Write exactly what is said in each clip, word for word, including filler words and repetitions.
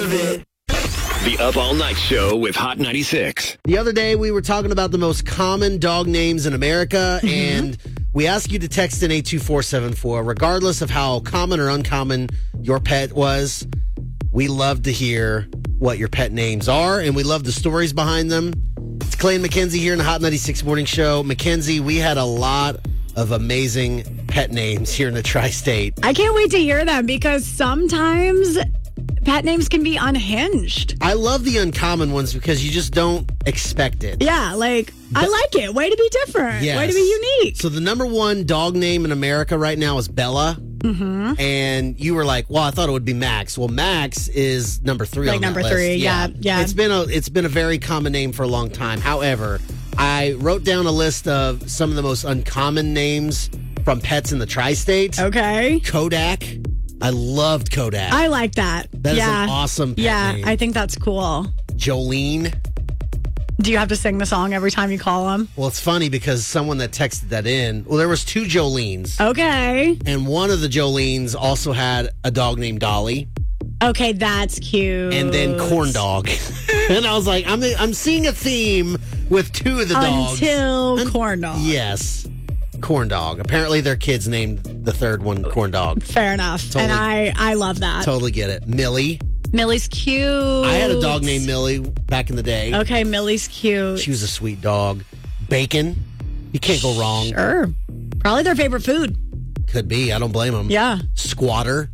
of it. The Up All Night Show with Hot ninety-six. The other day, we were talking about the most common dog names in America, and we asked you to text in eight two four seven four, regardless of how common or uncommon your pet was. We love to hear what your pet names are, and we love the stories behind them. It's Clay and Mackenzie here in the Hot ninety-six Morning Show. Mackenzie, we had a lot of amazing pet names here in the Tri-State. I can't wait to hear them because sometimes pet names can be unhinged. I love the uncommon ones because you just don't expect it. Yeah, like, I like it. Way to be different. Yes. Way to be unique. So the number one dog name in America right now is Bella. Mm-hmm. And you were like, well, I thought it would be Max. Well, Max is number three Like on that number list. three, yeah, yeah. It's been a it's been a very common name for a long time. However, I wrote down a list of some of the most uncommon names from pets in the Tri-State. Okay. Kodak. I loved Kodak. I like that. That is yeah. an awesome pet Yeah, name. I think that's cool. Jolene. Do you have to sing the song every time you call them? Well, it's funny because someone that texted that in, well, there was two Jolenes. Okay. And one of the Jolenes also had a dog named Dolly. Okay, that's cute. And then Corn Dog. And I was like, I'm I'm seeing a theme with two of the dogs. Until Un- Corn Dog. Yes. Corn Dog. Apparently their kids named the third one Corn Dog. Fair enough. Totally. And I, I love that. Totally get it. Millie. Millie's cute. I had a dog named Millie back in the day. Okay, Millie's cute. She was a sweet dog. Bacon. You can't go wrong. Sure. Probably their favorite food. Could be. I don't blame them. Yeah. Squatter.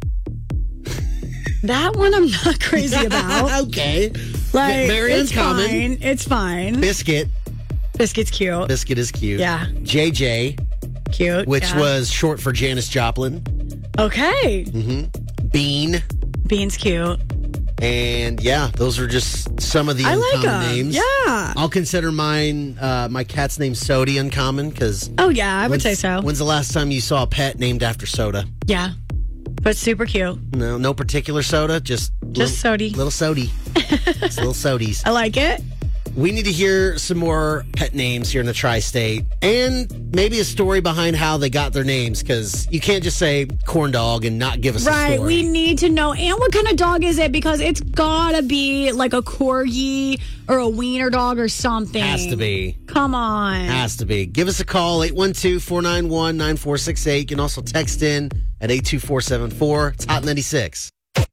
That one I'm not crazy about. Okay. Like, Very it's uncommon. fine. It's fine. Biscuit. Biscuit's cute. Biscuit is cute. Yeah. J J, Cute. which yeah. was short for Janis Joplin. Okay. Mm-hmm. Bean. Bean's cute. And yeah, those are just some of the I uncommon like 'em. names. Yeah. I'll consider mine, uh, my cat's name Sody uncommon because. Oh, yeah, I would say so. When's the last time you saw a pet named after soda? Yeah. But super cute. No, no particular soda, just Just little, Sody. Little Sody. It's little Sodies. I like it. We need to hear some more pet names here in the Tri-State and maybe a story behind how they got their names because you can't just say corn dog and not give us a Right. story. We need to know. And what kind of dog is it? Because it's gotta be like a corgi or a wiener dog or something. Has to be. Come on. Has to be. Give us a call, eight one two, four nine one, nine four six eight. You can also text in at eight two four seven four. It's Hot ninety-six.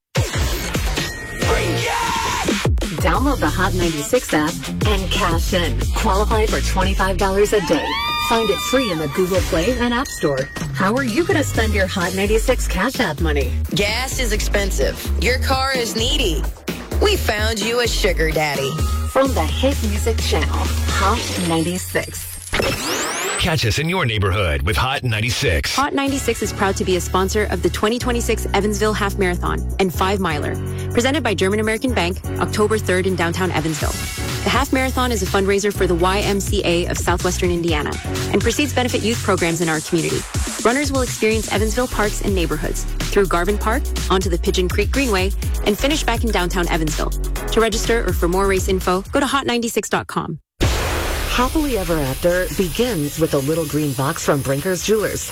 Download the Hot ninety-six app and cash in. Qualify for twenty-five dollars a day. Find it free in the Google Play and App Store. How are you going to spend your Hot ninety-six Cash App money? Gas is expensive. Your car is needy. We found you a sugar daddy. From the hit music channel, Hot ninety-six. Catch us in your neighborhood with Hot ninety-six. Hot ninety-six is proud to be a sponsor of the twenty twenty-six Evansville Half Marathon and Five Miler, presented by German American Bank, October third in downtown Evansville. The Half Marathon is a fundraiser for the Y M C A of Southwestern Indiana and precedes benefit youth programs in our community. Runners will experience Evansville parks and neighborhoods through Garvin Park, onto the Pigeon Creek Greenway, and finish back in downtown Evansville. To register or for more race info, go to hot ninety-six dot com. Happily Ever After begins with a little green box from Brinker's Jewelers.